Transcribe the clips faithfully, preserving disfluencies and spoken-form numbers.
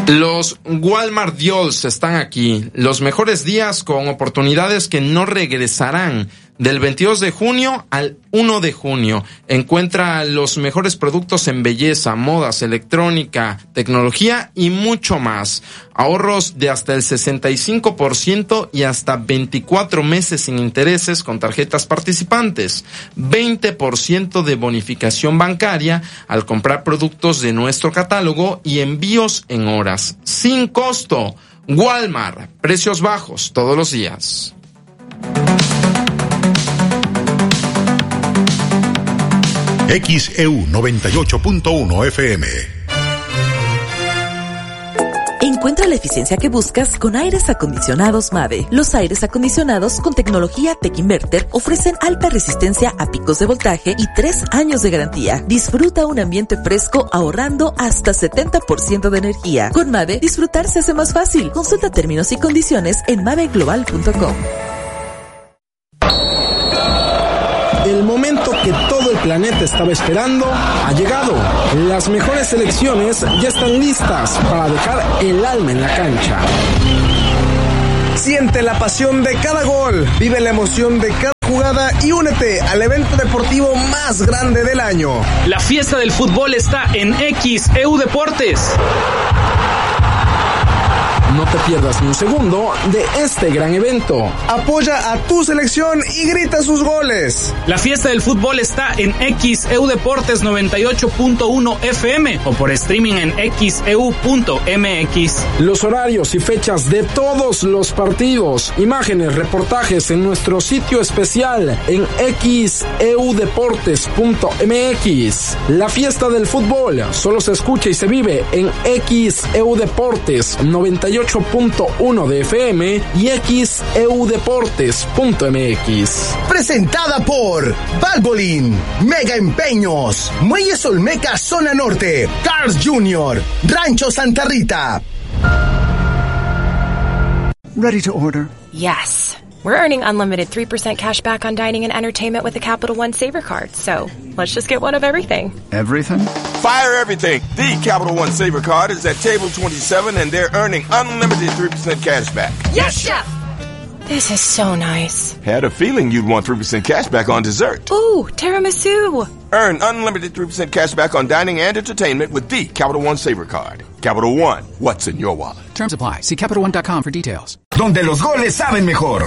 Los Walmart Deals están aquí, los mejores días con oportunidades que no regresarán. Del veintidós de junio al uno de junio, encuentra los mejores productos en belleza, modas, electrónica, tecnología y mucho más. Ahorros de hasta el sesenta y cinco por ciento y hasta veinticuatro meses sin intereses con tarjetas participantes. veinte por ciento de bonificación bancaria al comprar productos de nuestro catálogo y envíos en horas, sin costo. Walmart, precios bajos todos los días. X E U noventa y ocho punto uno F M. Encuentra la eficiencia que buscas con aires acondicionados Mave. Los aires acondicionados con tecnología Tech Inverter ofrecen alta resistencia a picos de voltaje y tres años de garantía. Disfruta un ambiente fresco ahorrando hasta setenta por ciento de energía. Con Mave, disfrutar se hace más fácil. Consulta términos y condiciones en mave global punto com. El momento que todo el planeta estaba esperando ha llegado. Las mejores selecciones ya están listas para dejar el alma en la cancha. Siente la pasión de cada gol, vive la emoción de cada jugada y únete al evento deportivo más grande del año. La fiesta del fútbol está en X E U Deportes. No te pierdas ni un segundo de este gran evento. Apoya a tu selección y grita sus goles. La fiesta del fútbol está en X E U Deportes noventa y ocho punto uno F M o por streaming en x e u punto m x. Los horarios y fechas de todos los partidos, imágenes, reportajes en nuestro sitio especial en x e u deportes punto m x. La fiesta del fútbol solo se escucha y se vive en X E U Deportes noventa y ocho punto uno de F M y x e u deportes punto m x. Presentada por Valvoline, Mega Empeños, Muelles Olmeca Zona Norte, Cars Junior, Rancho Santa Rita. Ready to order? Yes. We're earning unlimited three percent cash back on dining and entertainment with the Capital One Saver Card, so let's just get one of everything. Everything? Fire everything. The Capital One Saver Card is at table twenty-seven and they're earning unlimited three percent cash back. Yes, Chef! This is so nice. Had a feeling you'd want three percent cash back on dessert. Ooh, tiramisu. Earn unlimited three percent cash back on dining and entertainment with the Capital One Saver Card. Capital One, what's in your wallet? Terms apply. See capital one dot com for details. Donde los goles saben mejor.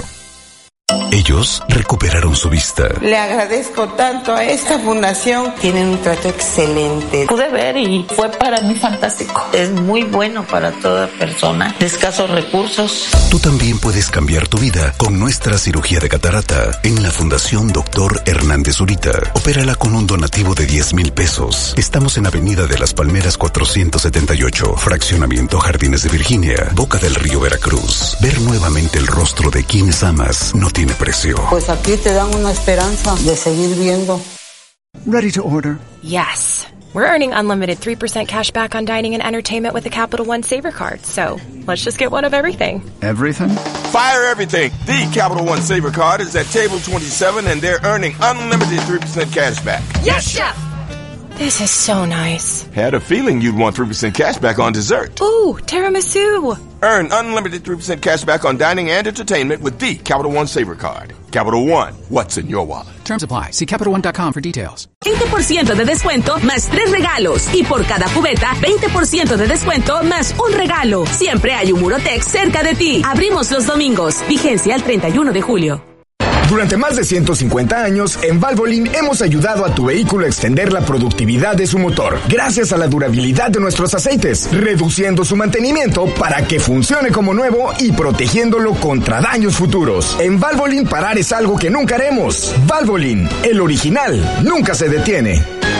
Ellos recuperaron su vista. Le agradezco tanto a esta fundación. Tienen un trato excelente. Pude ver y fue para mí fantástico. Es muy bueno para toda persona de escasos recursos. Tú también puedes cambiar tu vida con nuestra cirugía de catarata en la Fundación Doctor Hernández Zurita. Opérala con un donativo de diez mil pesos. Estamos en Avenida de las Palmeras cuatrocientos setenta y ocho, Fraccionamiento Jardines de Virginia, Boca del Río, Veracruz. Ver nuevamente el rostro de quienes amas no tiene precio. Pues aquí te dan una esperanza de seguir viendo. Ready to order? Yes. We're earning unlimited three percent cash back on dining and entertainment with the Capital One Saver Card, so let's just get one of everything. Everything? Fire everything. The Capital One Saver Card is at table twenty-seven and they're earning unlimited three percent cash back. Yes, Chef! This is so nice. Had a feeling you'd want three percent cash back on dessert. Ooh, tiramisu. Earn unlimited three percent cash back on dining and entertainment with the Capital One Saver Card. Capital One, what's in your wallet? Terms apply. See capital one dot com for details. veinte por ciento de descuento más tres regalos. Y por cada cubeta, veinte por ciento de descuento más un regalo. Siempre hay un Murotex cerca de ti. Abrimos los domingos. Vigencia el treinta y uno de julio. Durante más de ciento cincuenta años, en Valvoline hemos ayudado a tu vehículo a extender la productividad de su motor, gracias a la durabilidad de nuestros aceites, reduciendo su mantenimiento para que funcione como nuevo y protegiéndolo contra daños futuros. En Valvoline, parar es algo que nunca haremos. Valvoline, el original, nunca se detiene.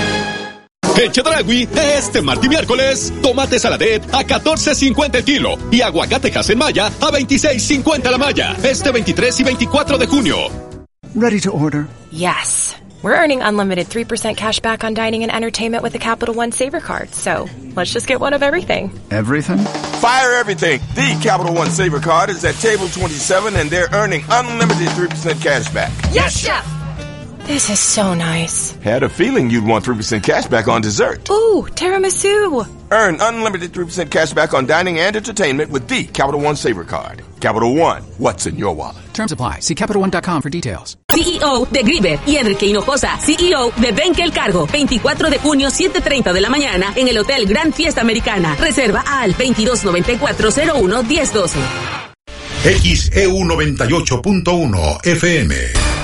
En Chedraui, este martes y miércoles, tomate saladet a catorce cincuenta el kilo y aguacate Maya a veintiséis cincuenta la malla. Este veintitrés y veinticuatro de junio. Ready to order? Yes. We're earning unlimited three percent cash back on dining and entertainment with the Capital One Saver Card, so let's just get one of everything. Everything? Fire everything. The Capital One Saver Card is at table twenty-seven and they're earning unlimited three percent cash back. Yes, Chef! This is so nice. Had a feeling you'd want three percent cash back on dessert. Ooh, tiramisu. Earn unlimited three percent cash back on dining and entertainment with the Capital One Saver Card. Capital One, what's in your wallet? Terms apply. See Capital One dot com for details. C E O de Grieber y Enrique Hinojosa, C E O de Benkel Cargo, veinticuatro de junio, siete treinta de la mañana en el Hotel Gran Fiesta Americana. Reserva al veintidós noventa y cuatro cero uno diez doce. X E U noventa y ocho punto uno F M.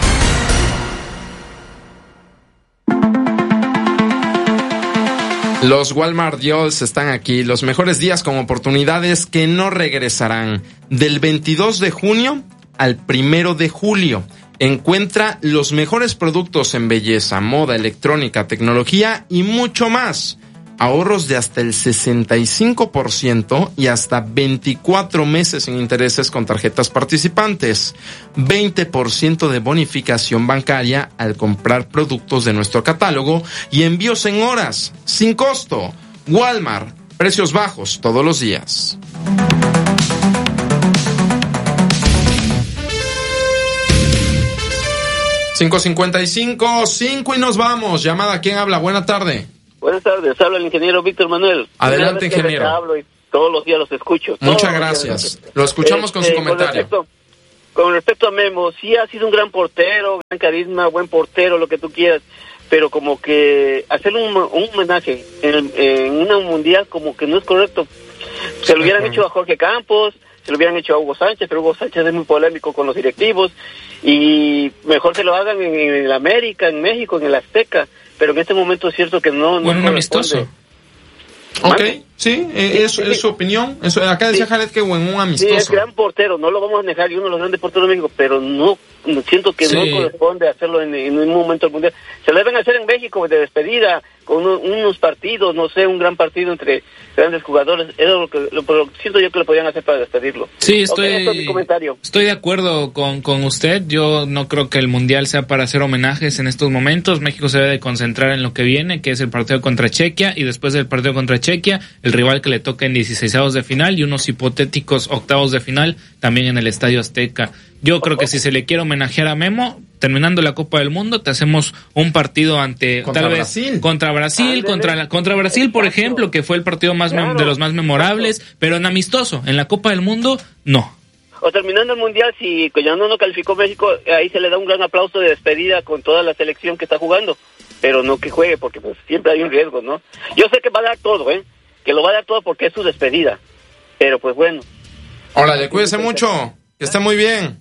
Los Walmart Deals están aquí, los mejores días con oportunidades que no regresarán. Del veintidós de junio al primero de julio. Encuentra los mejores productos en belleza, moda, electrónica, tecnología y mucho más. Ahorros de hasta el sesenta y cinco por ciento y hasta veinticuatro meses sin intereses con tarjetas participantes. veinte por ciento de bonificación bancaria al comprar productos de nuestro catálogo y envíos en horas, sin costo. Walmart, precios bajos todos los días. cinco cincuenta y cinco, cinco y nos vamos. Llamada, ¿quién habla? Buena tarde. Buenas tardes, habla el ingeniero Víctor Manuel. Adelante, ingeniero. Hablo y todos los días los escucho. Muchas gracias. Lo escuchamos con su comentario. Con respecto, con respecto a Memo, sí ha sido un gran portero, gran carisma, buen portero, lo que tú quieras, pero como que hacerle un, un homenaje en, en una mundial como que no es correcto. Se lo hubieran hecho a Jorge Campos, se lo hubieran hecho a Hugo Sánchez, pero Hugo Sánchez es muy polémico con los directivos, y mejor se lo hagan en, en el América, en México, en el Azteca. Pero en este momento es cierto que no... Bueno, no un amistoso. Ok, sí, eh, es, es su opinión. Eso, acá decía sí. Jared que en un amistoso. Sí, es gran portero, no lo vamos a negar, y uno de los grandes porteros de México, pero no, siento que sí. no corresponde hacerlo en, en un momento del mundial. Se lo deben hacer en México de despedida, con uno, unos partidos, no sé, un gran partido entre grandes jugadores. Era lo que lo, lo siento yo que lo podían hacer para despedirlo. Sí, estoy, okay, esto es mi comentario. Estoy de acuerdo con, con usted. Yo no creo que el mundial sea para hacer homenajes en estos momentos. México se debe de concentrar en lo que viene, que es el partido contra Chequia, y después del partido contra Chequia, el rival que le toca en dieciseisavos de final y unos hipotéticos octavos de final también en el Estadio Azteca. Yo creo que si se le quiere homenajear a Memo, terminando la Copa del Mundo, te hacemos un partido ante contra tal vez Brasil. contra Brasil, ah, contra la, contra Brasil, por ejemplo, que fue el partido más claro, de los más memorables, exacto. Pero en amistoso, en la Copa del Mundo, no. O terminando el mundial, si ya no, no calificó México, ahí se le da un gran aplauso de despedida con toda la selección que está jugando, pero no que juegue, porque pues siempre hay un riesgo, ¿no? Yo sé que va a dar todo, ¿eh? Que lo va a dar todo porque es su despedida, pero pues bueno. Órale, cuídese mucho, que esté muy bien.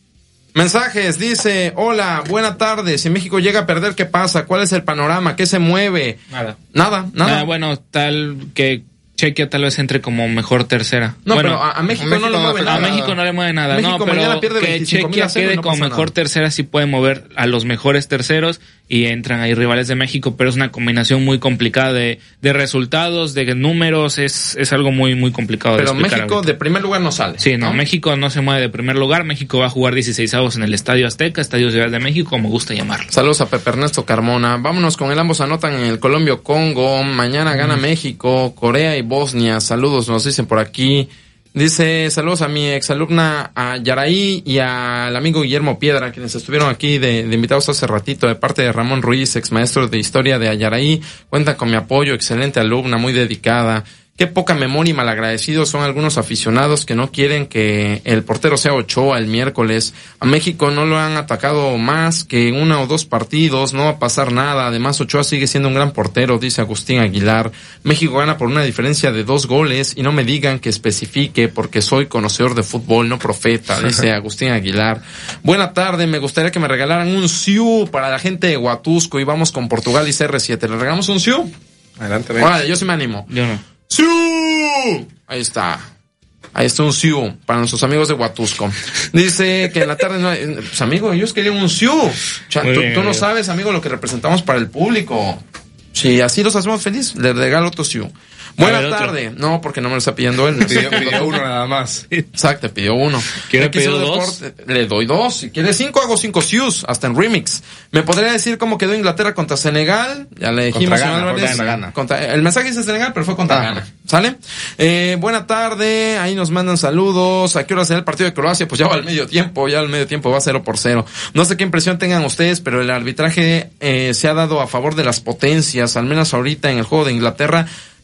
Mensajes, dice, hola, buena tarde, si México llega a perder, ¿qué pasa? ¿Cuál es el panorama? ¿Qué se mueve? Nada. Nada, nada. Ah, bueno, tal que Chequia tal vez entre como mejor tercera. No, bueno, pero a, a, México a México no le mueve nada. A México no le mueve nada, México no, pero que Chequia quede no como mejor nada. tercera sí puede mover a los mejores terceros y entran ahí rivales de México, pero es una combinación muy complicada de, de resultados, de números, es, es algo muy muy complicado pero de explicar. Pero México ahorita. de primer lugar no sale. Sí, no, ¿no? México no se mueve de primer lugar, México va a jugar dieciseisavos en el Estadio Azteca, Estadio Ciudad de México, como gusta llamarlo. Saludos a Pepe Ernesto Carmona, vámonos con el ambos anotan en el Colombia-Congo, mañana gana mm. México, Corea y Bosnia, saludos, nos dicen por aquí. Dice, saludos a mi exalumna, a Yaraí y al amigo Guillermo Piedra, quienes estuvieron aquí de, de invitados hace ratito, de parte de Ramón Ruiz, ex maestro de historia de Ayaraí. Cuentan con mi apoyo, excelente alumna, muy dedicada. Qué poca memoria y malagradecidos son algunos aficionados que no quieren que el portero sea Ochoa el miércoles. A México no lo han atacado más que en una o dos partidos, no va a pasar nada. Además, Ochoa sigue siendo un gran portero, dice Agustín Aguilar. México gana por una diferencia de dos goles y no me digan que especifique porque soy conocedor de fútbol, no profeta, dice Agustín Aguilar. Buena tarde, me gustaría que me regalaran un S I U para la gente de Huatusco y vamos con Portugal y C R siete. ¿Le regalamos un S I U? Adelante, venga. Vale, yo sí me animo. Yo no. ¡Siu! Ahí está. Ahí está un Siu para nuestros amigos de Huatusco. Dice que en la tarde no hay... Pues amigo, ellos querían un Siu. O sea, tú, bien, tú no sabes, amigo, lo que representamos para el público. Si así los hacemos feliz, les regalo otro Siu. Buena ver, tarde. Otro. No, porque no me lo está pidiendo él. Me pidió, pidió uno nada más. Exacto, pidió uno. ¿Quiere pedir dos? Le doy dos. Si quiere cinco, hago cinco Sius, hasta en remix. ¿Me podría decir cómo quedó Inglaterra contra Senegal? Ya le dijimos. Contra Ghana, contra Ghana. Contra, el mensaje dice Senegal, pero fue contra ah. Ghana. ¿Sale? Eh, buena tarde. Ahí nos mandan saludos. ¿A qué hora será el partido de Croacia? Pues ya va al medio tiempo. Ya al medio tiempo va cero por cero. No sé qué impresión tengan ustedes, pero el arbitraje eh, se ha dado a favor de las potencias. Al menos ahorita en el juego de Inglaterra.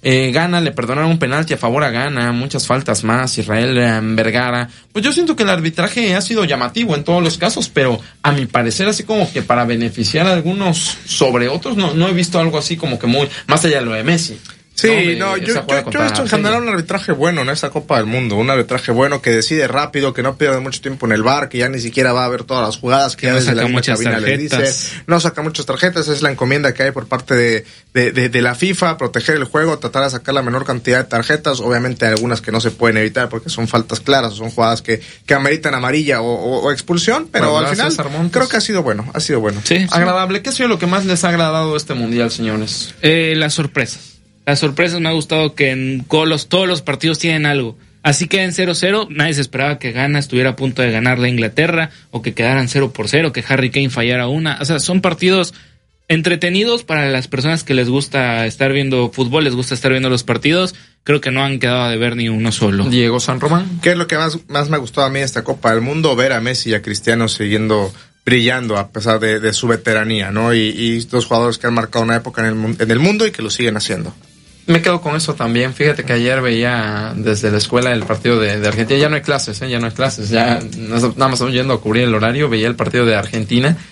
Eh, Ghana le perdonaron un penalti a favor a Ghana, muchas faltas más, Israel eh, Vergara. Pues yo siento que el arbitraje ha sido llamativo en todos los casos, pero a mi parecer así como que para beneficiar a algunos sobre otros, no, no he visto algo así como que muy, más allá de lo de Messi. Sí, no, no, yo, yo, yo he visto en general un arbitraje bueno en esta Copa del Mundo, un arbitraje bueno que decide rápido, que no pierde mucho tiempo en el V A R, que ya ni siquiera va a ver todas las jugadas, que, que ya no desde saca la muchas cabina tarjetas. le dice, no saca muchas tarjetas, es la encomienda que hay por parte de, de, de, de la FIFA, proteger el juego, tratar de sacar la menor cantidad de tarjetas, obviamente hay algunas que no se pueden evitar porque son faltas claras, o son jugadas que, que ameritan amarilla o, o, o expulsión, pero bueno, al final Armontes. creo que ha sido bueno, ha sido bueno. Sí, sí. Agradable. ¿Qué ha sido lo que más les ha agradado este mundial, señores? Eh, las sorpresas. Las sorpresas me ha gustado que en Colos todos los partidos tienen algo. Así que en cero cero, nadie se esperaba que Ghana estuviera a punto de ganarle a Inglaterra o que quedaran cero por cero, que Harry Kane fallara una. O sea, son partidos entretenidos para las personas que les gusta estar viendo fútbol, les gusta estar viendo los partidos. Creo que no han quedado de ver ni uno solo. Diego San Román. ¿Qué es lo que más, más me gustó a mí de esta Copa del Mundo? Ver a Messi y a Cristiano siguiendo brillando a pesar de, de su veteranía, ¿no? Y, y dos jugadores que han marcado una época en el, en el mundo y que lo siguen haciendo. Me quedo con eso también. Fíjate que ayer veía desde la escuela el partido de, de Argentina. Ya no hay clases, ¿eh? Ya no hay clases. Ya nada más estamos yendo a cubrir el horario. Veía el partido de Argentina